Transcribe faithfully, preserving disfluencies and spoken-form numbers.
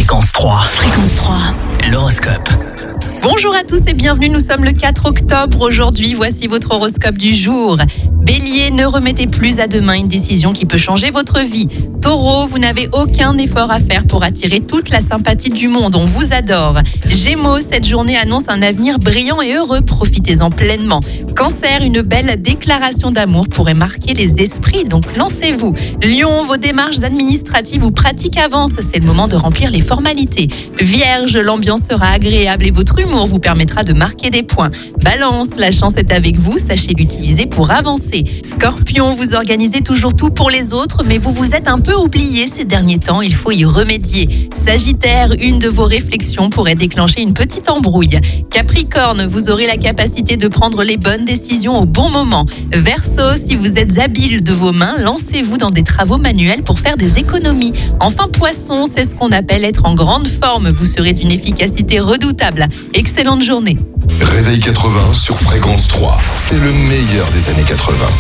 Fréquence trois. Fréquence trois. L'horoscope. Bonjour à tous et bienvenue, nous sommes le quatre octobre aujourd'hui, voici votre horoscope du jour. Bélier, ne remettez plus à demain une décision qui peut changer votre vie. Taureau, vous n'avez aucun effort à faire pour attirer toute la sympathie du monde, on vous adore. Gémeaux, cette journée annonce un avenir brillant et heureux, profitez-en pleinement. Cancer, une belle déclaration d'amour pourrait marquer les esprits, donc lancez-vous. Lion, vos démarches administratives ou pratiques avancent, c'est le moment de remplir les formalités. Vierge, l'ambiance sera agréable et votre humour vous permettra de marquer des points. Balance, la chance est avec vous, sachez l'utiliser pour avancer. Scorpion, vous organisez toujours tout pour les autres, mais vous vous êtes un peu oublié ces derniers temps, il faut y remédier. Sagittaire, une de vos réflexions pourrait déclencher une petite embrouille. Capricorne, vous aurez la capacité de prendre les bonnes décisions au bon moment. Verseau, si vous êtes habile de vos mains, lancez-vous dans des travaux manuels pour faire des économies. Enfin Poisson, c'est ce qu'on appelle être en grande forme, vous serez d'une efficacité redoutable. Excellente journée. Réveil quatre-vingts sur Fréquence trois. C'est le meilleur des années quatre-vingts.